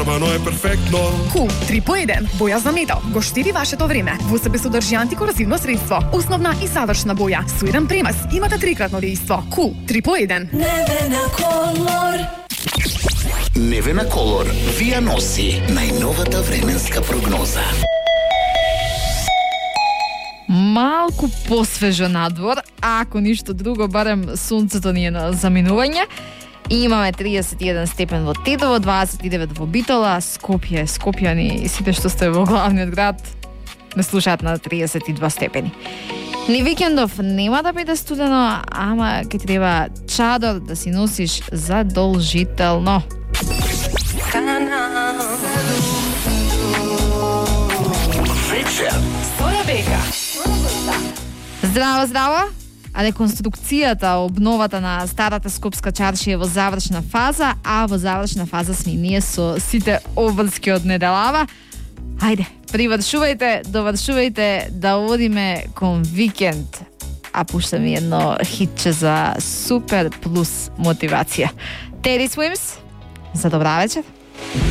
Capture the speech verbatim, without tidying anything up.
Романо е перфектно. Кул три по еден, боја за метал, го штиди вашето време. Во себе содржи антикорозивно средство, основна и завршна боја, со еден премес, имате трикратно дејство. Кул три по еден. Невена Колор. Невена Колор ви ја носи најновата временска прогноза. Малку посвежо надвор, ако ништо друго, барем сонцето ни е на заминување. Имаме триесет и еден степен во Тетово, дваесет и девет во Битола, Скопје, Скопјани и сите што сте во главниот град не слушаат на триесет и два степени. Ни викендов нема да биде студено, ама ќе треба чадор да си носиш задолжително. Вечер. Соја Бека. Здраво, здраво! А реконструкцијата, обновата на старата Скопска чаршија е во завршна фаза, а во завршна фаза сме и ние со сите обврски од неделава. Ајде, привршувајте, довршувајте да одиме кон викенд. А пуштаме едно хитче за супер плюс мотивација. Teddy Swims, за добра вечер.